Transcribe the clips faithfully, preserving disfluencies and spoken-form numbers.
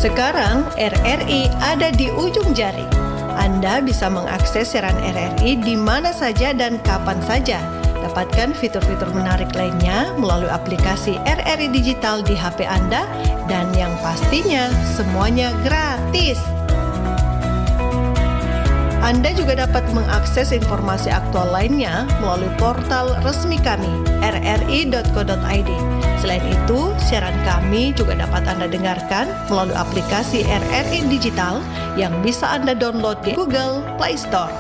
Sekarang R R I ada di ujung jari. Anda bisa mengakses siaran R R I di mana saja dan kapan saja. Dapatkan fitur-fitur menarik lainnya melalui aplikasi R R I Digital di H P Anda dan yang pastinya semuanya gratis. Anda juga dapat mengakses informasi aktual lainnya melalui portal resmi kami r r i dot co dot i d. Selain itu, siaran kami juga dapat Anda dengarkan melalui aplikasi R R I Digital yang bisa Anda download di Google Play Store.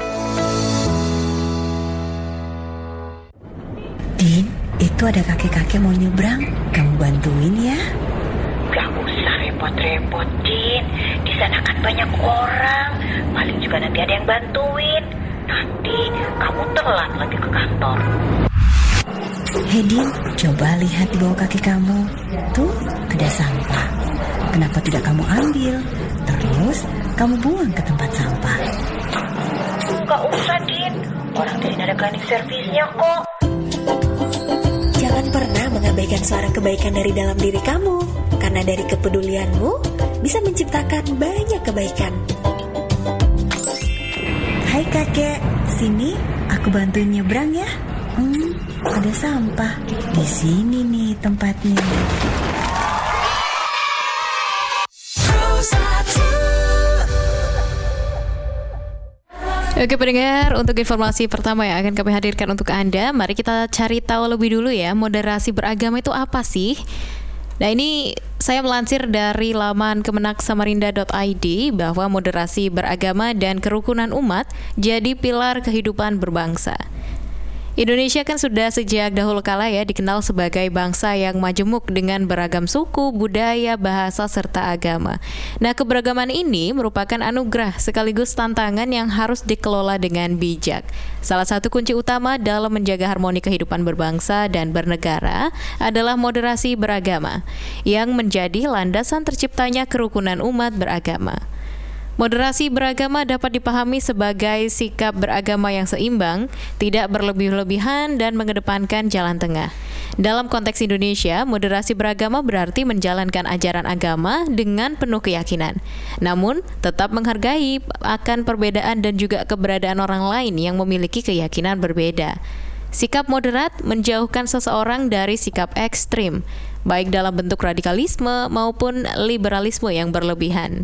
Din, itu ada kakek-kakek mau nyebrang. Kamu bantuin ya? Gak usah repot-repot, Din. Di sana kan banyak orang. Paling juga nanti ada yang bantuin. Nanti kamu telat lagi ke kantor. Hei Din, coba lihat di bawah kaki kamu. Tuh, ada sampah. Kenapa tidak kamu ambil? Terus, kamu buang ke tempat sampah. Gak usah, Din. Orang di sini ada cleaning service-nya kok. Jangan pernah mengabaikan suara kebaikan dari dalam diri kamu. Karena dari kepedulianmu, bisa menciptakan banyak kebaikan. Hai kakek, sini aku bantuin nyebrang ya. Hmm, ada sampah. Di sini nih tempatnya. Oke pendengar, untuk informasi pertama yang akan kami hadirkan untuk Anda, mari kita cari tahu lebih dulu ya, moderasi beragama itu apa sih? Nah ini saya melansir dari laman kemenak samarinda dot i d bahwa moderasi beragama dan kerukunan umat jadi pilar kehidupan berbangsa. Indonesia kan sudah sejak dahulu kala ya dikenal sebagai bangsa yang majemuk dengan beragam suku, budaya, bahasa, serta agama. Nah, keberagaman ini merupakan anugerah sekaligus tantangan yang harus dikelola dengan bijak. Salah satu kunci utama dalam menjaga harmoni kehidupan berbangsa dan bernegara adalah moderasi beragama, yang menjadi landasan terciptanya kerukunan umat beragama. Moderasi beragama dapat dipahami sebagai sikap beragama yang seimbang, tidak berlebih-lebihan, dan mengedepankan jalan tengah. Dalam konteks Indonesia, moderasi beragama berarti menjalankan ajaran agama dengan penuh keyakinan, namun tetap menghargai akan perbedaan dan juga keberadaan orang lain yang memiliki keyakinan berbeda. Sikap moderat menjauhkan seseorang dari sikap ekstrim, baik dalam bentuk radikalisme maupun liberalisme yang berlebihan.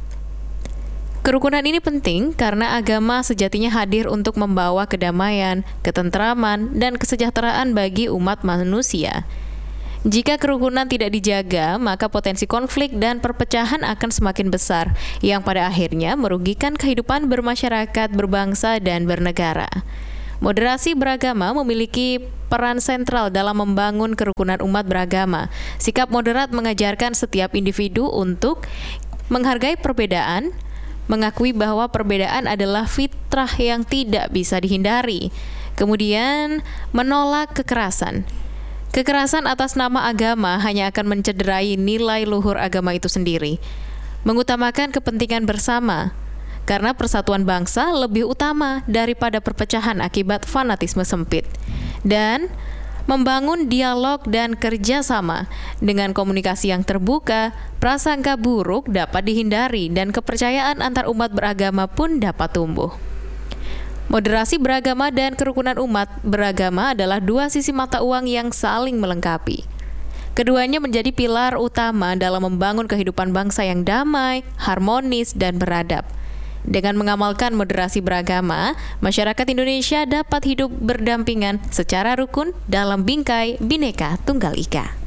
Kerukunan ini penting karena agama sejatinya hadir untuk membawa kedamaian, ketentraman, dan kesejahteraan bagi umat manusia. Jika kerukunan tidak dijaga, maka potensi konflik dan perpecahan akan semakin besar, yang pada akhirnya merugikan kehidupan bermasyarakat, berbangsa, dan bernegara. Moderasi beragama memiliki peran sentral dalam membangun kerukunan umat beragama. Sikap moderat mengajarkan setiap individu untuk menghargai perbedaan, mengakui bahwa perbedaan adalah fitrah yang tidak bisa dihindari. Kemudian, menolak kekerasan. Kekerasan atas nama agama hanya akan mencederai nilai luhur agama itu sendiri. Mengutamakan kepentingan bersama, karena persatuan bangsa lebih utama daripada perpecahan akibat fanatisme sempit. Dan membangun dialog dan kerjasama. Dengan komunikasi yang terbuka, prasangka buruk dapat dihindari dan kepercayaan antar umat beragama pun dapat tumbuh. Moderasi beragama dan kerukunan umat beragama adalah dua sisi mata uang yang saling melengkapi. Keduanya menjadi pilar utama dalam membangun kehidupan bangsa yang damai, harmonis, dan beradab. Dengan mengamalkan moderasi beragama, masyarakat Indonesia dapat hidup berdampingan secara rukun dalam bingkai Bhinneka Tunggal Ika.